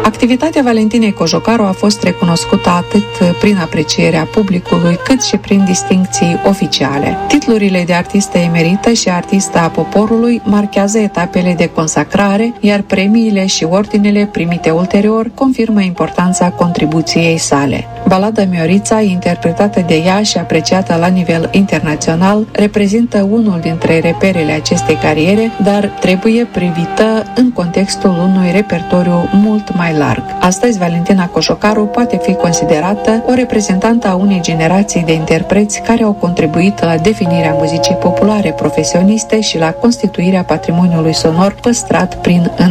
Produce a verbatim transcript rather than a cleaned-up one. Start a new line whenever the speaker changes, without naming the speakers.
Activitatea Valentinei Cojocaru a fost recunoscută atât prin aprecierea publicului, cât și prin distincții oficiale. Titlurile de artistă emerită și artistă a poporului marchează etapele de consacrare, iar premiile și ordinele primite ulterior confirmă importanța contribuției sale. Balada Miorița, interpretată de ea și apreciată la nivel internațional, reprezintă unul dintre reperele acestei cariere, dar trebuie privită în contextul unui repertoriu mult mai larg. Astăzi, Valentina Cojocaru poate fi considerată o reprezentantă a unei generații de interpreți care au contribuit la definirea muzicii populare profesioniste și la constituirea patrimoniului sonor păstrat prin